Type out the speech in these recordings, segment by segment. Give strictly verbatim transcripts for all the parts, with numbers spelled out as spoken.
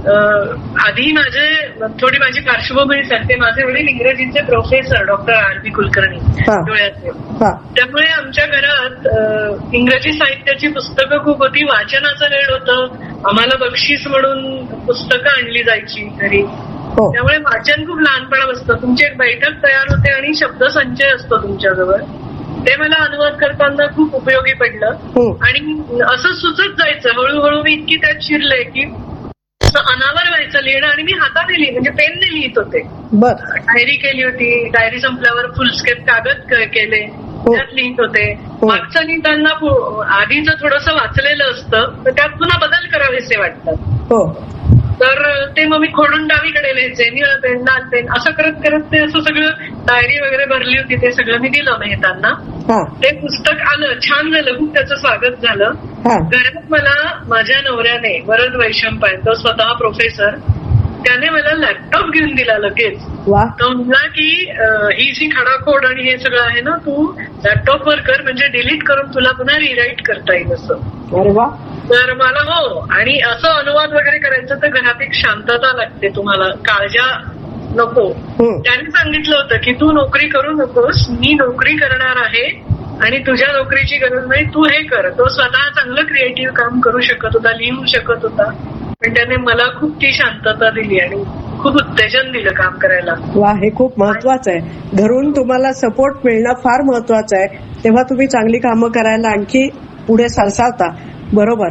आधी माझे थोडी माझी पार्श्वभूमी सांगते. माझे वडील इंग्रजीचे professor doctor R B Kulkarni डोळ्याचे. त्यामुळे आमच्या घरात इंग्रजी साहित्याची पुस्तकं खूप होती. वाचनाचं वेळ होतं. आम्हाला बक्षीस म्हणून पुस्तकं आणली जायची घरी. त्यामुळे वाचन खूप लहानपणापासून. तुमची एक बैठक तयार होते आणि शब्दसंचय असतो तुमच्याजवळ. ते मला अनुवाद करताना खूप उपयोगी पडलं. आणि असं सुचत जायचं. हळूहळू मी इतकी त्यात शिरले की अनावर व्हायचं लिहिणं. आणि मी हाताने लिहि म्हणजे पेनने लिहित होते. डायरी केली होती. डायरी संपल्यावर फुलस्केप कागद केले, त्यात लिहित होते. मागचं लिहिताना आधीच थोडंसं वाचलेलं असतं तर त्यात पुन्हा बदल करावेसे वाटतात. तर ते मग मी खोडून डावीकडे लिहायचे. निळं पेन, लाल पेन असं करत करत ते असं सगळं डायरी वगैरे भरली होती. ते सगळं मी दिलं मेहतांना. ते पुस्तक आलं, छान झालं, खूप त्याचं स्वागत झालं. घरात मला माझ्या नवऱ्याने वरद वैशंपायन, तो स्वतः प्रोफेसर, त्याने मला लॅपटॉप घेऊन दिला लगेच. तो म्हणला की ही जी खडाखोड आणि हे सगळं आहे ना, तू लॅपटॉपवर कर म्हणजे डिलीट करून तुला पुन्हा रिराईट करता येईल असं. तर मला हो. आणि असं अनुवाद वगैरे करायचं तर घरात एक शांतता लागते. तुम्हाला काळजा नको. त्याने सांगितलं होतं की तू नोकरी करू नकोस, मी नोकरी करणार आहे आणि तुझ्या नोकरीची गरज नाही, तू हे कर. तो स्वतः चांगलं क्रिएटिव्ह काम करू शकत होता, लिहू शकत होता. पण त्याने मला खूप ती शांतता दिली आणि खूप उत्तेजन दिलं काम करायला. वा, हे खूप महत्वाचं आहे. घरून तुम्हाला सपोर्ट मिळणं फार महत्वाचं आहे. तेव्हा तुम्ही चांगली कामं करायला आणखी पुढे सरसावता. बरोबर.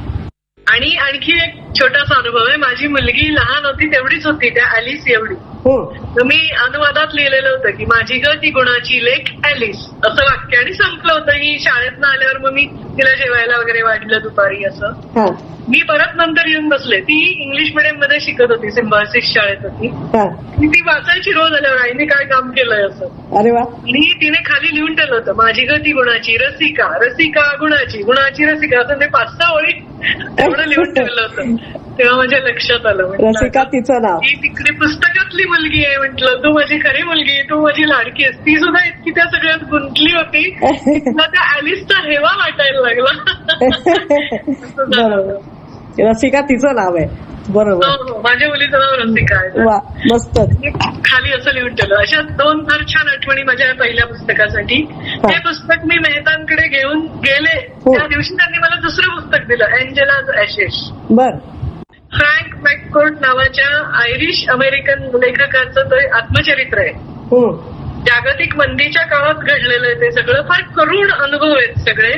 आणि आणखी एक छोटासा अनुभव आहे. माझी मुलगी लहान होती तेवढीच होती, त्या ॲलिस एवढी. तर मी अनुवादात लिहिलेलं होतं की माझी ग ती गुणाची लेक ॲलिस असं वाक्य. आणि संपलं होतं. ही शाळेतनं आल्यावर मग मी तिला जेवायला वगैरे वाढलं दुपारी असं. मी परत नंतर येऊन बसले. ती इंग्लिश मिडियम मध्ये शिकत होती, सिम्बायसिस शाळेत होती. ती वाचायची रोज आल्यावर आईने काय काम केलंय असं. अरे वा. आणि तिने खाली लिहून ठेवलं होतं माझी गती गुणाची रसिका, रसिका गुणाची, गुणाची रसिका, असं ते पाच सहा ओळी तेवढं लिहून ठेवलं होतं. तेव्हा माझ्या लक्षात आलं, रसिका तिचं नाव. ही तिकडे पुस्तकातली मुलगी आहे. म्हटलं तू माझी खरी मुलगी, तू माझी लाडकी आहेस. ती सुद्धा इतकी त्या सगळ्यात गुंतली होती. तिला त्या ॲलिसचा हेवा वाटायला लागला. रसिका तिचं नाव आहे. बरोबर. हो, माझ्या मुलीचं नाव रसिका आहे. वा, मस्त. खाली असं लिहून ठेवलं. अशा दोन फार छान आठवणी माझ्या पहिल्या पुस्तकासाठी. ते पुस्तक मी मेहतांकडे घेऊन गेले त्या दिवशी त्यांनी मला दुसरं पुस्तक दिलं, एंजेलाज ॲशेस. बर. फ्रँक मॅककोर्ट नावाच्या आयरिश अमेरिकन लेखकाचं ते आत्मचरित्र आहे. जागतिक मंदीच्या काळात घडलेलं आहे ते सगळं. फार करुण अनुभव आहेत सगळे.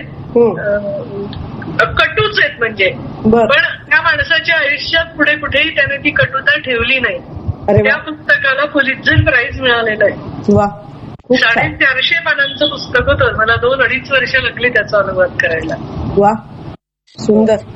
कटूच आहेत म्हणजे. पण त्या माणसाच्या आयुष्यात पुढे कुठेही त्याने ती कटुता ठेवली नाही. त्या पुस्तकाला पुलित्झर प्राइज मिळालेलं आहे. साडेचारशे पानांचं पुस्तक होतं. मला दोन अडीच वर्ष लागली त्याचा अनुवाद करायला. वा, सुंदर.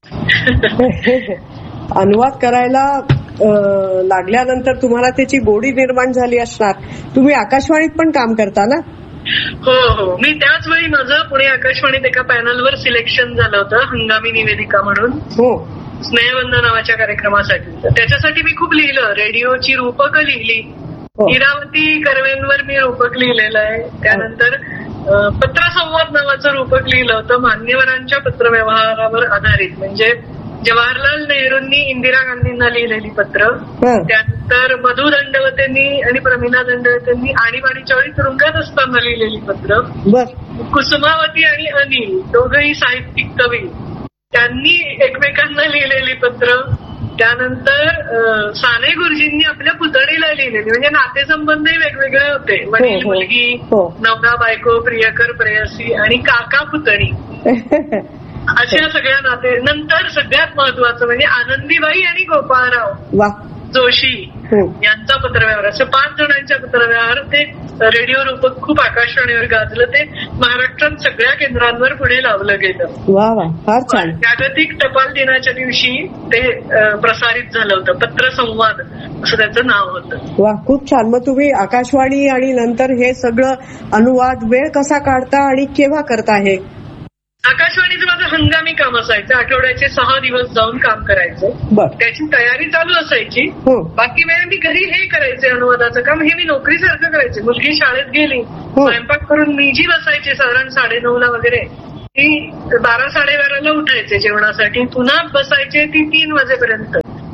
अनुवाद करायला लागल्यानंतर तुम्हाला त्याची गोडी निर्माण झाली असणार. तुम्ही आकाशवाणीत पण काम करता ना? हो हो. मी त्याच वेळी माझं पुणे आकाशवाणीत एका पॅनलवर सिलेक्शन झालं होतं, हंगामी निवेदिका म्हणून. हो. स्नेहबंध नावाच्या कार्यक्रमासाठी. त्याच्यासाठी मी खूप लिहिलं. रेडिओची रूपकं लिहिली. इरावती कर्वेंवर मी रूपक लिहिलेलं आहे. त्यानंतर पत्रसंवाद नावाचं रूपक लिहिलं होतं, मान्यवरांच्या पत्रव्यवहारावर आधारित. म्हणजे जवाहरलाल नेहरूंनी इंदिरा गांधींना लिहिलेली पत्र. त्यानंतर मधु दंडवतेंनी आणि प्रमिला दंडवतेंनी आणीबाणीच्या वेळी तुरुंगात असताना लिहिलेली पत्र. कुसुमावती आणि अनिल दोघंही साहित्यिक कवी, त्यांनी एकमेकांना लिहिलेली पत्र. त्यानंतर साने गुरुजींनी आपल्या पुतणीला लिहिलेली. म्हणजे नातेसंबंधही वेगवेगळे होते. वडील मुलगी, नवरा बायको, प्रियकर प्रेयसी आणि काका पुतणी, अशा सगळ्या नाते. नंतर सगळ्यात महत्वाचं म्हणजे आनंदीबाई आणि गोपाळराव जोशी यांचा पत्रव्यवहार. असं पाच जणांच्या पत्रव्यवहार. ते रेडिओ रूपक खूप आकाशवाणीवर गाजलं. ते महाराष्ट्रात सगळ्या केंद्रांवर पुढे लावलं गेलं. जागतिक टपाल दिनाच्या दिवशी ते प्रसारित झालं होतं. पत्रसंवाद असं त्याचं नाव होतं. वा, खूप छान. मग तुम्ही आकाशवाणी आणि नंतर हे सगळं अनुवाद वेळ कसा काढता आणि केव्हा करता? हे आकाशवाणीचं माझं हंगामी काम असायचं. आठवड्याचे सहा दिवस जाऊन काम करायचं. त्याची तयारी चालू असायची. बाकी वेळ मी घरी हे करायचे अनुवादाचं काम. हे मी नोकरीसारखं करायचे. मुलगी शाळेत गेली, स्वयंपाक करून मी जी बसायचे साधारण साडेनऊ ला वगैरे, ती बारा साडेबाराला उठायचे जेवणासाठी. पुन्हा बसायचे ती तीन वाजेपर्यंत.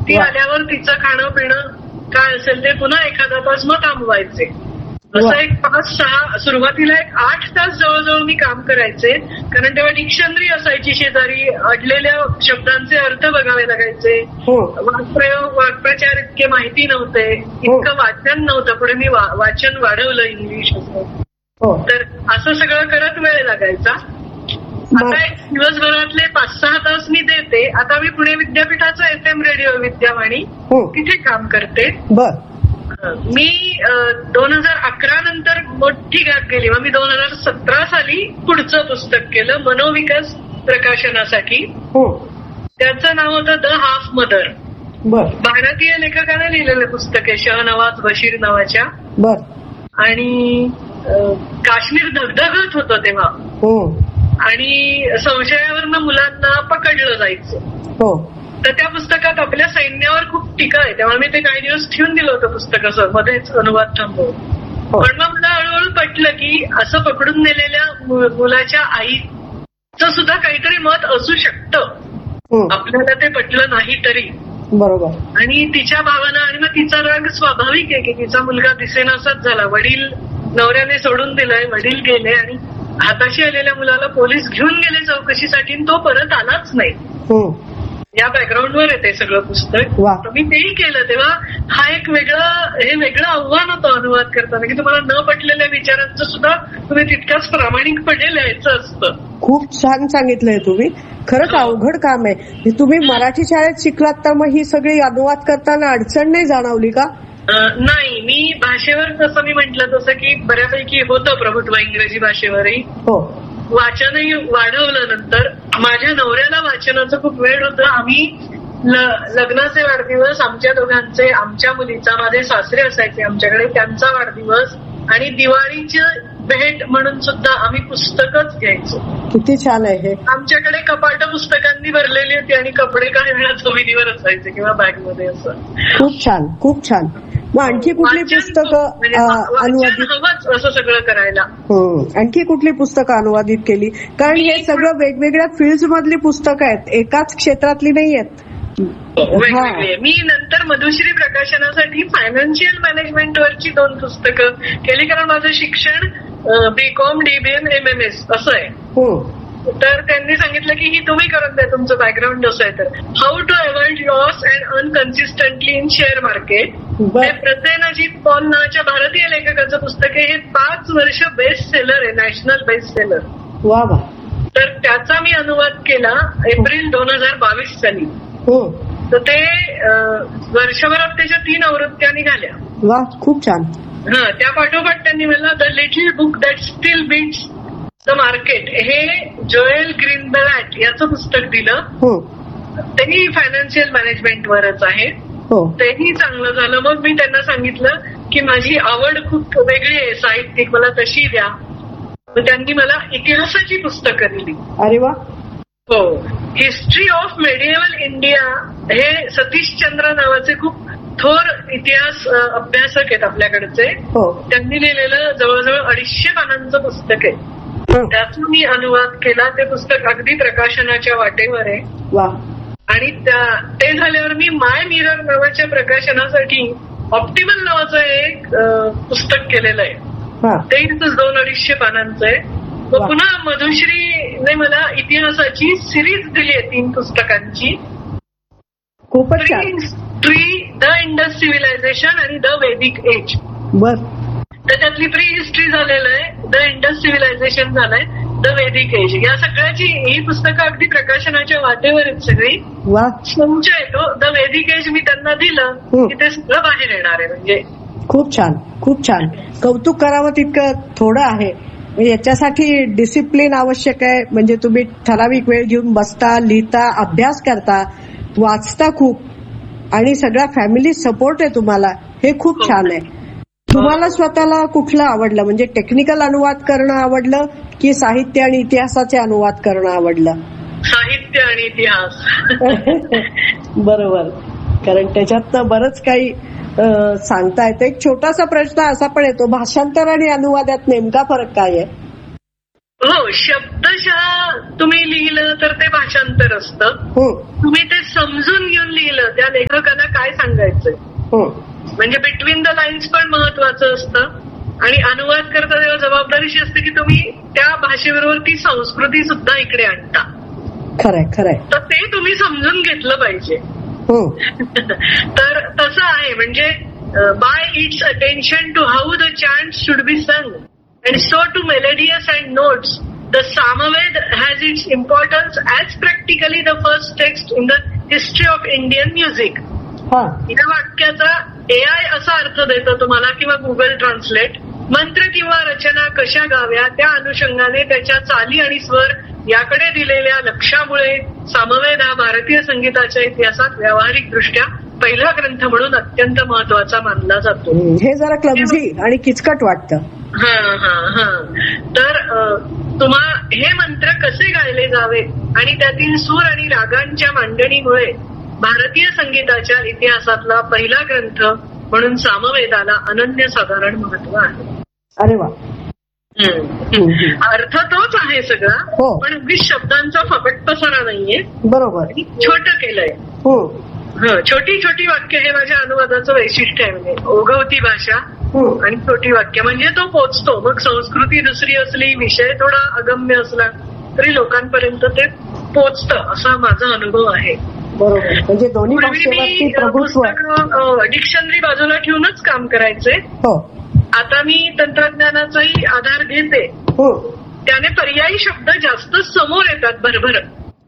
ती आल्यावर तिचं खाणं पिणं काय असेल ते पुन्हा एखादा तास मग थांबवायचे. असं एक पाच सहा सुरुवातीला एक आठ तास जवळजवळ मी काम करायचे, कारण तेव्हा डिक्शनरी असायची शेजारी, अडलेल्या शब्दांचे अर्थ बघावे लागायचे, वाक्प्रयोग वाक्प्रचार इतके माहिती नव्हते, इतकं वाचन नव्हतं. पुढे मी वाचन वाढवलं इंग्लिश. तर असं सगळं करत वेळ लागायचा. आता एक दिवसभरातले पाच सहा तास मी देते. आता मी पुणे विद्यापीठाचं एफ एम रेडिओ विद्यावाणी तिथे काम करते. मी दोन हजार अकरा नंतर मोठी गॅप गेली. मग मी दोन हजार सतरा साली पुढचं पुस्तक केलं मनोविकास प्रकाशनासाठी. त्याचं नाव होतं द हाफ मदर. भारतीय लेखकाने लिहिलेलं पुस्तक आहे, शहनवाज बशीर नावाच्या. आणि काश्मीर धगधगत होतं तेव्हा, आणि संशयावरनं मुलांना पकडलं जायचं. तर त्या पुस्तकात आपल्या सैन्यावर खूप टीका आहे. तेव्हा मी ते काही दिवस ठेवून दिलं होतं पुस्तक, असं मध्येच अनुवाद थांबवून. पण मग मला हळूहळू पटलं की असं पकडून नेलेल्या मुलाच्या आईचं सुद्धा काहीतरी मत असू शकतं, आपल्याला ते पटलं नाही तरी. बरोबर. आणि तिच्या भावना, आणि मग तिचा राग स्वाभाविक आहे की तिचा मुलगा दिसेनासाच झाला. वडील नवऱ्याने सोडून दिलंय, वडील गेले, आणि हाताशी आलेल्या मुलाला पोलीस घेऊन गेले चौकशीसाठी, तो परत आलाच नाही. या बॅकग्राऊंडवर येते सगळं पुस्तक. मी तेही केलं. तेव्हा हा एक वेगळं हे वेगळं आव्हान होतं अनुवाद करताना, की तुम्हाला न पटलेल्या विचारांचं सुद्धा तुम्ही तितक्याच प्रामाणिकपणे लिहायचं असतं. खूप छान सांगितलंय तुम्ही. खरंच अवघड काम आहे. तुम्ही मराठी शाळेत शिकलात, तर मग ही सगळी अनुवाद करताना अडचण नाही जाणवली का? नाही, मी भाषेवर जसं मी म्हटलं तसं की बऱ्यापैकी होतं प्रभुत्व इंग्रजी भाषेवरही. हो. वाचनही वाढवलं. नंतर माझ्या नवऱ्याला वाचनाचं खूप वेळ होतं. आम्ही लग्नाचे वाढदिवस आमच्या दोघांचे, आमच्या मुलीचा, माझे सासरे असायचे आमच्याकडे, त्यांचा वाढदिवस आणि दिवाळीची भेट म्हणून सुद्धा आम्ही पुस्तकच घ्यायचो. किती छान आहे हे. आमच्याकडे कपाट पुस्तकांनी भरलेली होती आणि कपडे काही वेळा जमिनीवर असायचे किंवा बॅगमध्ये. असं खूप छान, खूप छान. मग आणखी कुठली पुस्तकं अनुवादित हवंच असं सगळं करायला? आणखी कुठली पुस्तकं अनुवादित केली? कारण हे सगळं वेगवेगळ्या फील्ड मधली पुस्तकं आहेत, एकाच क्षेत्रातली नाही आहेत. वेगवेगळी. मी नंतर मधुश्री प्रकाशनासाठी फायनान्शियल मॅनेजमेंट वरची दोन पुस्तकं केली, कारण माझं शिक्षण BCom, DBM, M M S असं आहे. तर त्यांनी सांगितलं की ही तुम्ही करून द्या, तुमचं बॅकग्राऊंड असं आहे. तर how to avoid loss and अनकन्सिस्टंटली in share market, हे प्रसेनजीत पॉल नावाच्या भारतीय लेखकाचं पुस्तक आहे. हे पाच वर्ष बेस्ट सेलर आहे, नॅशनल बेस्ट सेलर. वा वा. तर त्याचा मी अनुवाद केला एप्रिल दोन हजार बावीस साली. तर ते वर्षभरात त्याच्या तीन आवृत्त्या निघाल्या. वा, खूप छान. हा, त्या पाठोपाठ त्यांनी मला the little book that steel beats the market हे जोएल ग्रीनबलॅट याचं पुस्तक दिलं. तेही फायनान्शियल मॅनेजमेंट वरच आहे. तेही चांगलं झालं. मग मी त्यांना सांगितलं की माझी आवड खूप वेगळी आहे साहित्यिक, मला तशी द्या. त्यांनी मला इतिहासाची पुस्तकं दिली. अरे वा. हो. हिस्ट्री ऑफ मेडिएवल इंडिया हे सतीश चंद्र नावाचे खूप थोर इतिहास अभ्यासक आहेत आपल्याकडचे. त्यांनी लिहिलेलं जवळजवळ अडीचशे पानांचं पुस्तक आहे. त्यातून मी अनुवाद केला. ते पुस्तक अगदी प्रकाशनाच्या वाटेवर आहे. आणि ते झाल्यावर मी माय मिरर नावाच्या प्रकाशनासाठी ऑप्टिमल नावाचं एक पुस्तक केलेलं आहे. ते दोन अडीचशे पानांचं आहे. मग पुन्हा मधुश्रीने मला इतिहासाची सिरीज दिली आहे तीन पुस्तकांची. खूपच प्री द इंडस सिव्हिलायझेशन आणि द वेदिक एज. बर. त्याच्यातली प्री हिस्ट्री झालेलं आहे, द इंडस सिव्हिलायझेशन झालंय, द वेदिक एज. या सगळ्याची ही पुस्तकं अगदी प्रकाशनाच्या वाटेवर आहेत सगळी. संच येतो. द वेदिक एज मी त्यांना दिलं की ते सगळं बाहेर येणार आहे. म्हणजे खूप छान, खूप छान. कौतुक करावं तितकं थोडं आहे. याच्यासाठी डिसिप्लिन आवश्यक आहे. म्हणजे तुम्ही ठराविक वेळ घेऊन बसता, लिहिता, अभ्यास करता, वाचता खूप, आणि सगळा फॅमिली सपोर्ट आहे तुम्हाला. हे खूप छान आहे. तुम्हाला स्वतःला कुठलं आवडलं? म्हणजे टेक्निकल अनुवाद करणं आवडलं की साहित्य आणि इतिहासाचे अनुवाद करणं आवडलं? साहित्य आणि इतिहास. बरोबर. कारण त्याच्यातनं बरंच काही सांगता येतं. एक छोटासा प्रश्न असा पण येतो, भाषांतर आणि अनुवादात नेमका फरक काय आहे? हो, शब्द भाषा तुम्ही लिहिलं तर ते भाषांतर असतं. तुम्ही ते समजून घेऊन लिहिलं त्या लेखकाला काय सांगायचंय म्हणजे बिटवीन द लाईन्स पण महत्वाचं असतं. आणि अनुवाद करता तेव्हा जबाबदारीशी असते की तुम्ही त्या भाषेबरोबर ती संस्कृती सुद्धा इकडे आणता. खरंय खरंय. तर ते तुम्ही समजून घेतलं पाहिजे. तर तसं आहे म्हणजे bye it's attention to how the chant should be संग and so to melodious and notes the Samaveda has its importance as practically the first text in the history of Indian music. या वाक्याचा एआय असा अर्थ देतो तुम्हाला किंवा Google translate. मंत्र किंवा रचना कशा गाव्या त्या अनुषंगाने त्याच्या चाली आणि स्वर याकडे दिलेल्या लक्षामुळे सामवेद हा भारतीय संगीताच्या इतिहासात व्यावहारिक दृष्ट्या पहिला ग्रंथ म्हणून अत्यंत महत्वाचा मानला जातो. हे जरा क्लमझी आणि किचकट वाटतं. हा हा हा तर तुम्हा हे मंत्र कसे गायले जावे आणि त्यातील सूर आणि रागांच्या मांडणीमुळे भारतीय संगीताच्या इतिहासातला पहिला ग्रंथ म्हणून सामवेदाला अनन्यसाधारण महत्व आहे. अरे वा. अर्थ तोच आहे सगळा पण वीस शब्दांचा फकट पसारा नाहीये. बरोबर. छोटं केलंय. छोटी छोटी वाक्य हे माझ्या अनुवादाचं वैशिष्ट्य आहे. म्हणजे ओघवती भाषा आणि छोटी वाक्य म्हणजे तो पोचतो. मग संस्कृती दुसरी असली विषय थोडा अगम्य असला तरी लोकांपर्यंत ते पोचतं असा माझा अनुभव आहे. बरोबर. म्हणजे दोन्ही भाषेवरती प्रभुत्व. डिक्शनरी बाजूला ठेवूनच काम करायचंय. आता मी तंत्रज्ञानाचाही आधार घेते. त्याने पर्यायी शब्द जास्त समोर येतात भरभर.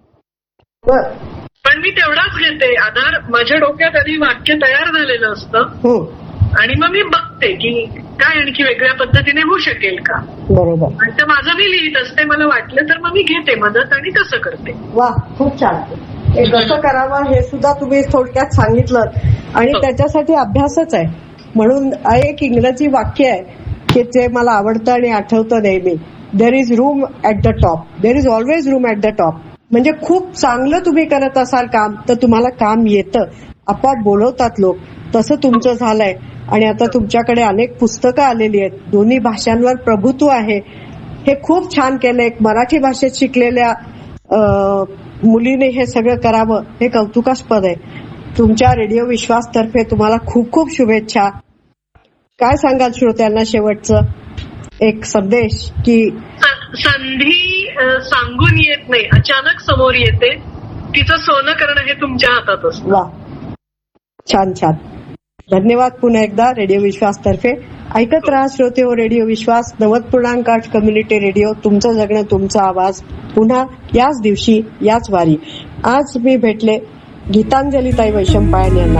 पण मी तेवढाच घेते आधार. माझ्या डोक्यात आधी वाक्य तयार झालेलं असतं आणि मग मी बघते की काय आणखी वेगळ्या पद्धतीने होऊ शकेल का. बरोबर. आणि तर माझं मी लिहित असते. मला वाटलं तर मग मी घेते मदत आणि तसं करते. वा खूप छान. हे कसं करावं हे सुद्धा तुम्ही थोडक्यात सांगितलं आणि त्याच्यासाठी अभ्यासच आहे. म्हणून एक इंग्रजी वाक्य आहे की ते मला आवडतं आणि आठवतं नेहमी. There is room at the top. There is always room at the top. म्हणजे खूप चांगलं तुम्ही करत असाल काम तर तुम्हाला काम येतं. आपोआप बोलवतात लोक. तसं तुमचं झालंय आणि आता तुमच्याकडे अनेक पुस्तकं आलेली आहेत. दोन्ही भाषांवर प्रभुत्व आहे. हे खूप छान केलं. एक मराठी भाषेत शिकलेल्या मुलीने हे सगळं करावं हे कौतुकास्पद आहे. तुमच्या रेडिओ विश्वास तर्फे तुम्हाला खूप खूप शुभेच्छा. काय सांगाल श्रोत्यांना शेवटचं एक संदेश की संधी सांगून येत नाही अचानक समोर येते. तिचं सोनं करणं हे तुमच्या हातात असतं. वा छान छान. धन्यवाद पुन्हा एकदा रेडिओ विश्वास तर्फे. ऐकत राहा श्रोते हो रेडिओ विश्वास नव्वद पूर्णांक आठ कम्युनिटी रेडिओ. तुमचं जगणं तुमचा आवाज. पुन्हा याच दिवशी याच वारी. आज मी भेटले गीतांजलीताई वैशंपायन यांना.